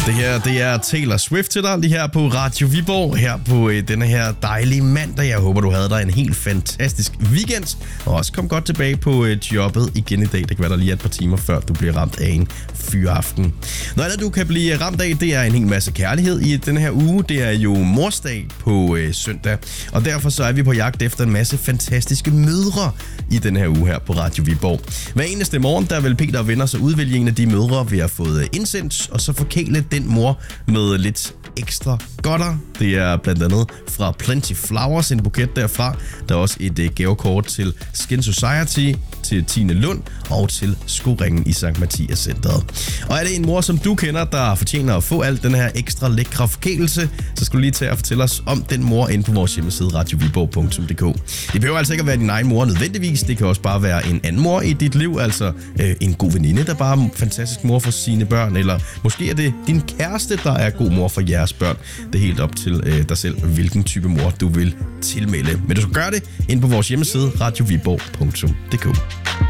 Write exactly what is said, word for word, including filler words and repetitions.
Det her, det er Taylor Swift til dig lige her på Radio Viborg, her på øh, denne her dejlige mandag. Jeg håber, du havde dig en helt fantastisk weekend, og også kom godt tilbage på øh, jobbet igen i dag. Det kan være der lige et par timer før du bliver ramt af en fyraften. Noget andet, du kan blive ramt af, det er en hel masse kærlighed i denne her uge. Det er jo morsdag på øh, søndag, og derfor så er vi på jagt efter en masse fantastiske mødre i den her uge her på Radio Viborg. Hver eneste morgen, der vil Peter og venner så udvælge en af de mødre, vi har fået indsendt, og så forkæle den mor med lidt ekstra godter. Det er blandt andet fra Plenty Flowers, en buket derfra. Der er også et uh, gavekort til Skin Society, til Tine Lund og til Skoringen i Sankt Mathias Centeret. Og er det en mor, som du kender, der fortjener at få alt den her ekstra lækre forkælelse, så skal du lige tage og fortælle os om den mor inde på vores hjemmeside radio viborg punktum d k. Det behøver altså ikke at være din egen mor nødvendigvis. Det kan også bare være en anden mor i dit liv, altså øh, en god veninde, der bare er en fantastisk mor for sine børn, eller måske er det din kæreste, der er god mor for jeres børn. Det er helt op til øh, dig selv, hvilken type mor du vil tilmelde. Men du skal gøre det inde på vores hjemmeside radio viborg punktum d k.